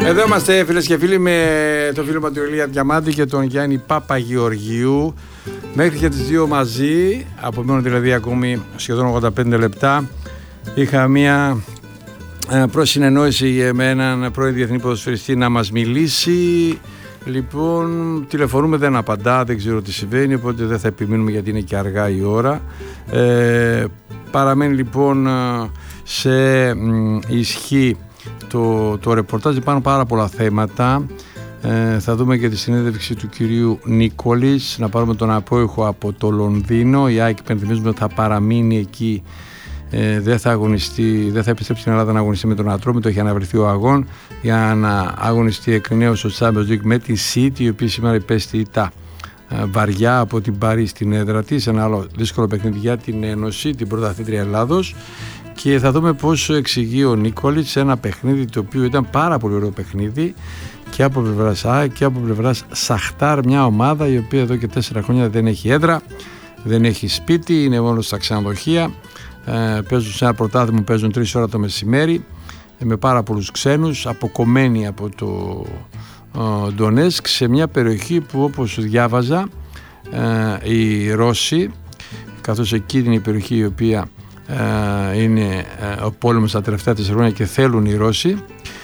Εδώ είμαστε φίλες και φίλοι με τον φίλο μου τον Ηλία Διαμάντη και τον Γιάννη Παπαγεωργίου μέχρι και τις 2 μαζί, απομένουν δηλαδή ακόμη σχεδόν 85 λεπτά. Είχα μια προσυνεννόηση με έναν πρώην διεθνή ποδοσφαιριστή να μας μιλήσει. Λοιπόν, τηλεφωνούμε, δεν απαντά, δεν ξέρω τι συμβαίνει, οπότε δεν θα επιμείνουμε γιατί είναι και αργά η ώρα. Παραμένει λοιπόν σε ισχύ το ρεπορτάζ, υπάρχουν πάρα πολλά θέματα. Θα δούμε και τη συνέντευξη του κυρίου Νίκολης, να πάρουμε τον απόϊχο από το Λονδίνο. Η ΑΕΚ, υπενθυμίζουμε, θα παραμείνει εκεί, δεν θα αγωνιστεί, δεν θα επιστρέψει στην Ελλάδα να αγωνιστεί με τον Ατρόμητο, έχει αναβρεθεί ο αγών για να αγωνιστεί εκ νέου στο Champions League με τη City, η οποία σήμερα υπέστη ήττα βαριά από την Παρί στην έδρα της, ένα άλλο δύσκολο παιχνίδι για την Ένωση, την πρωταθλήτρια Ελλάδος. Και θα δούμε πώς εξηγεί ο Νίκολης ένα παιχνίδι το οποίο ήταν πάρα πολύ ωραίο παιχνίδι και από πλευράς ΑΕΚ και από πλευράς Σαχτάρ, μια ομάδα η οποία εδώ και 4 χρόνια δεν έχει έδρα, δεν έχει σπίτι, είναι μόνο στα ξενοδοχεία, παίζουν σε ένα πρωτάθλημα, παίζουν 3 ώρα το μεσημέρι με πάρα πολλούς ξένους, αποκομμένοι από το Ντονέσκ, σε μια περιοχή που, όπως διάβαζα, οι Ρώσοι, καθώς εκείνη η περιοχή η οποία είναι ο πόλεμος τα τελευταία 4 χρόνια και θέλουν οι Ρώσοι,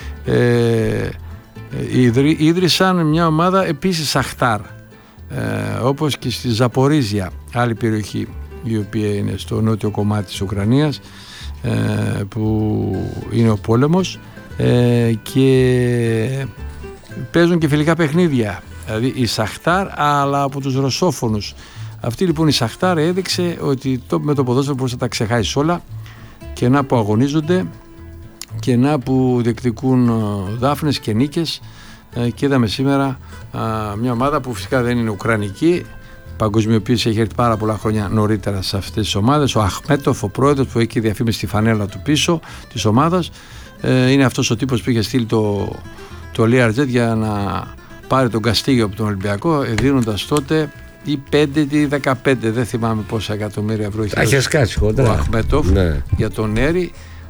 ίδρυσαν μια ομάδα επίσης Σαχτάρ, όπως και στη Ζαπορίζια, άλλη περιοχή η οποία είναι στο νότιο κομμάτι της Ουκρανίας, που είναι ο πόλεμος, και παίζουν και φιλικά παιχνίδια, δηλαδή η Σαχτάρ, αλλά από τους ρωσόφωνους. Αυτή λοιπόν η Σαχτάρ έδειξε ότι με το ποδόσφαιρο μπορείς να τα ξεχάσεις όλα, και να που αγωνίζονται και να που διεκδικούν δάφνες και νίκες, και είδαμε σήμερα μια ομάδα που φυσικά δεν είναι ουκρανική, παγκοσμιοποίηση, έχει έρθει πάρα πολλά χρόνια νωρίτερα σε αυτές τις ομάδες. Ο Αχμέτοφ, ο πρόεδρος, που έχει διαφήμιση στη φανέλα του πίσω της ομάδας, είναι αυτός ο τύπος που είχε στείλει το Learjet για να πάρει τον Καστίγιο από τον Ολυμπιακό, δίνοντας τότε ή 5 ή 15, δεν θυμάμαι πόσα εκατομμύρια ευρώ έχει ο Αχμέτοφ, ναι, για τον Έρη.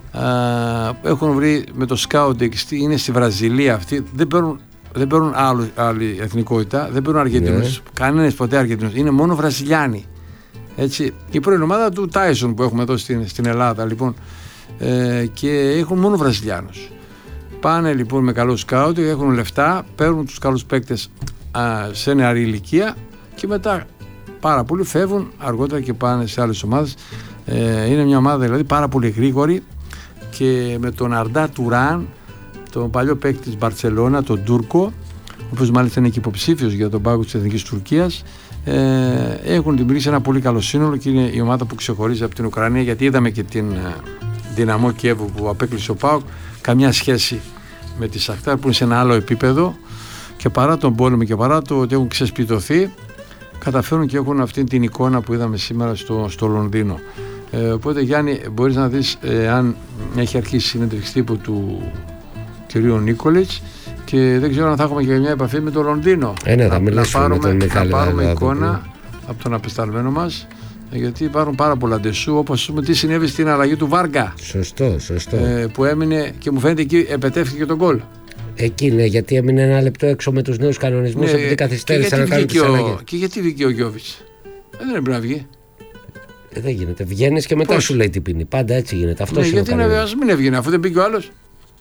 Έχουν βρει με το σκάουντινγκ, είναι στη Βραζιλία αυτοί, δεν παίρνουν άλλη εθνικότητα, δεν παίρνουν Αργεντινούς, κανένας ποτέ Αργεντινούς, είναι μόνο Βραζιλιάνοι. Έτσι, η πρώην ομάδα του Τάισον που έχουμε εδώ στην Ελλάδα, λοιπόν, και έχουν μόνο Βραζιλιάνους. Πάνε λοιπόν με καλό σκάουντινγκ, έχουν λεφτά, παίρνουν τους καλούς παίκτες σε νεαρή ηλικία και μετά πάρα πολλοί φεύγουν αργότερα και πάνε σε άλλες ομάδες. Είναι μια ομάδα δηλαδή πάρα πολύ γρήγορη, και με τον Αρντά Τουράν, τον παλιό παίκτη της Μπαρτσελώνα, τον Τούρκο, ο οποίος μάλιστα είναι και υποψήφιος για τον πάγκο της Εθνικής Τουρκίας, έχουν δημιουργήσει ένα πολύ καλό σύνολο και είναι η ομάδα που ξεχωρίζει από την Ουκρανία, γιατί είδαμε και την Δυναμό Κιέβου που απέκλεισε ο ΠΑΟΚ, καμιά σχέση με τη Σαχτάρ που είναι σε ένα άλλο επίπεδο, και παρά τον πόλεμο και παρά το ότι έχουν ξεσπιτωθεί, καταφέρουν και έχουν αυτή την εικόνα που είδαμε σήμερα στο Λονδίνο. Οπότε Γιάννη, μπορείς να δεις αν έχει αρχίσει η συνέντευξη τύπου του κυρίου Νίκολιτς, και δεν ξέρω αν θα έχουμε και μια επαφή με το Λονδίνο. Ναι, να πάρουμε εικόνα από τον απεσταλμένο μας, γιατί υπάρχουν πάρα πολλά ντεσού, όπως τι συνέβη στην αλλαγή του Βάργκα. Σωστό. Που έμεινε και μου φαίνεται εκεί επετεύχθηκε και τον γκολ. Εκεί είναι, γιατί έμεινε ένα λεπτό έξω με τους νέους κανονισμούς, επειδή καθυστέρησαν να κάνουν τις αλλαγές. Και γιατί βγήκε ο Γιώβιτς? Δεν έπρεπε να βγει. Δεν γίνεται. Βγαίνεις και μετά σου λέει τι πίνει. Πάντα έτσι γίνεται. Αυτό είναι. Γιατί ας μην έβγαινε, αφού δεν πήγε ο άλλος.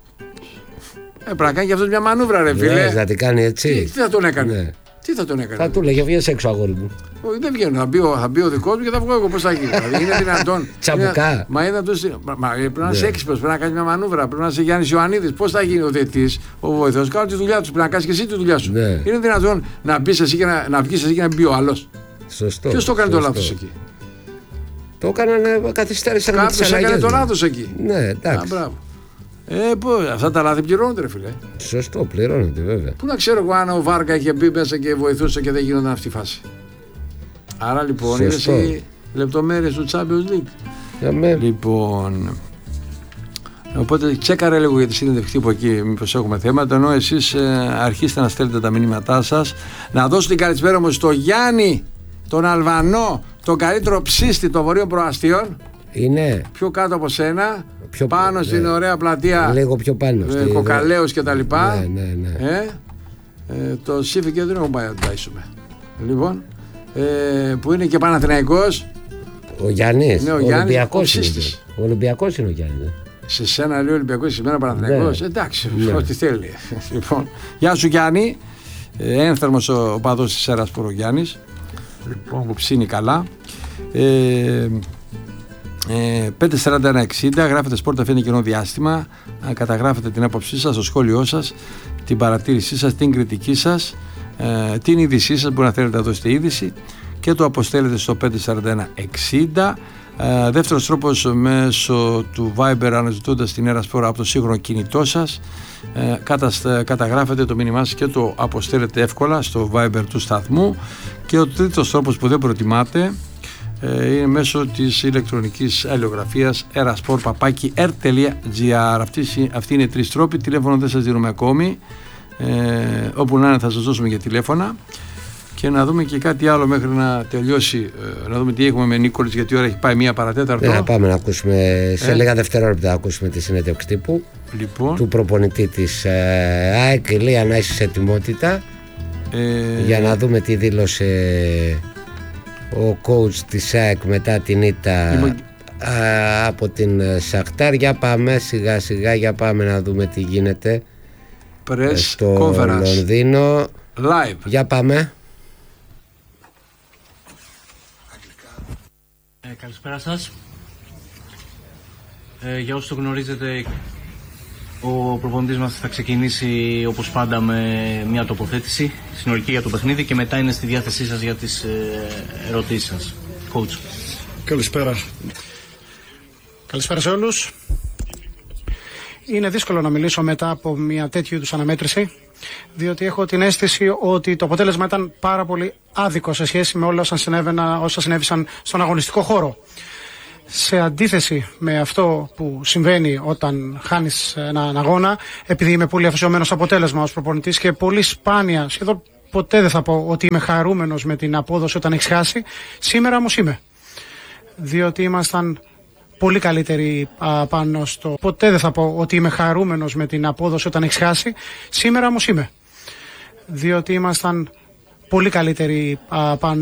Πρέπει να κάνει και αυτός μια μανούβρα, ρε φίλε. Ναι, να την κάνει έτσι. Τι θα τον έκανε? Ναι. Τι θα τον έκανε? Θα του λέγε βγες έξω, αγόρι μου. Όχι, δεν βγαίνω. Θα μπει ο δικός μου και θα βγω εγώ. Πώς θα γίνει? Δηλαδή, είναι δυνατόν? Τσαμπουκά. Μα πρέπει να είσαι έξυπνος, πρέπει να κάνει μια μανούβρα. Πρέπει να είσαι Γιάννης Ιωαννίδης. Πώς θα γίνει ο διαιτητής, ο βοηθός? Κάνω τη δουλειά του. Πρέπει να κάνεις και εσύ τη δουλειά σου. Ναι. Είναι δυνατόν να μπεις εσύ και να βγεις εσύ και να μπει ο άλλος? Σωστό. Ποιος το έκανε το λάθος εκεί? Το έκαναν, καθυστέρησαν. Κάποιος έκανε το λάθος εκεί. Ναι, εντάξει. Αυτά τα λάθη πληρώνονται, ρε φίλε. Σωστό, πληρώνονται βέβαια. Πού να ξέρω εγώ αν ο Βάργκα είχε μπει μέσα και βοηθούσε και δεν γινόταν αυτή η φάση. Άρα λοιπόν είδες οι λεπτομέρειες του Champions League. Λοιπόν, οπότε τσέκαρε λίγο για τη συνέντευξη που εκεί, μήπως έχουμε θέματα, ενώ εσείς αρχίστε να στέλνετε τα μηνύματά σας. Να δώσω την καλησπέρα μου στο Γιάννη, τον Αλβανό, τον καλύτερο ψήστη των Βορείων Προαστίων. Είναι. Πιο κάτω από σένα. πάνω στην ωραία πλατεία. Λίγο πιο πάνω. Κοκαλαίος και τα λοιπά. Ναι. Το Σίφικε δεν έχω πάει να το ταΐσουμε. Λοιπόν, που είναι και Παναθηναϊκός. Ο Γιάννης. Ναι, ο Ολυμπιακός είναι. Ο Ολυμπιακός είναι ο Γιάννης. Σε σένα λέει Ολυμπιακός, σε μένα Παναθηναϊκός. Εντάξει, ό,τι θέλει. Λοιπόν, γεια σου Γιάννη. Ένθερμος ο παδός της Ερασπορ ο Γιάννης. Λοιπόν, που ψήνει καλά. 54160, γράφετε Sport αφήνει κενό διάστημα, καταγράφετε την άποψή σας, το σχόλιο σας, την παρατήρησή σας, την κριτική σας, την είδησή σας, μπορεί να θέλετε να δώσετε είδηση και το αποστέλλετε στο 54160. Δεύτερος τρόπος, μέσω του Viber, αναζητώντας την Ερασπορ από το σύγχρονο κινητό σας, καταγράφετε το μήνυμά σας και το αποστέλλετε εύκολα στο Viber του σταθμού. Και ο τρίτος τρόπος που δεν προτιμάτε είναι μέσω της ηλεκτρονικής αλληλογραφίας erasport@r.gr. Αυτοί είναι 3 τρόποι. Τηλέφωνο δεν σας δίνουμε ακόμη, όπου να είναι θα σας δώσουμε για τηλέφωνα. Και να δούμε και κάτι άλλο μέχρι να τελειώσει, να δούμε τι έχουμε με Νίκολης, γιατί η ώρα έχει πάει 1 παρατέταρτο. Να πάμε να ακούσουμε σε λίγα δευτερόλεπτα να ακούσουμε τη συνέντευξη τύπου του προπονητή της ΑΕΚ. Ηλία, να είσαι σε ετοιμότητα για να δούμε τι δήλωσε ο coach της ΑΕΚ μετά την ήττα από την Σαχτάρ. Για πάμε σιγά σιγά, για πάμε να δούμε τι γίνεται στο Λονδίνο. Live. Για πάμε. Καλησπέρα σας. Για όσους το γνωρίζετε, ο προπονητής μας θα ξεκινήσει όπως πάντα με μια τοποθέτηση συνολική για το παιχνίδι και μετά είναι στη διάθεσή σας για τις ερωτήσεις σας. Coach. Καλησπέρα. Καλησπέρα σε όλους. Είναι δύσκολο να μιλήσω μετά από μια τέτοιου είδους αναμέτρηση, διότι έχω την αίσθηση ότι το αποτέλεσμα ήταν πάρα πολύ άδικο σε σχέση με όλα όσα συνέβησαν στον αγωνιστικό χώρο. Σε αντίθεση με αυτό που συμβαίνει όταν χάνεις έναν αγώνα, επειδή είμαι πολύ αφοσιωμένος στο αποτέλεσμα ως προπονητής και πολύ σπάνια, σχεδόν ποτέ δεν θα πω ότι είμαι χαρούμενος με την απόδοση όταν έχεις χάσει, σήμερα όμως είμαι. Διότι ήμασταν πολύ καλύτεροι πάνω στο... Ποτέ δεν θα πω ότι είμαι χαρούμενος με την απόδοση όταν έχεις χάσει, σήμερα όμως είμαι. Διότι ήμασταν πολύ καλύτεροι πάνω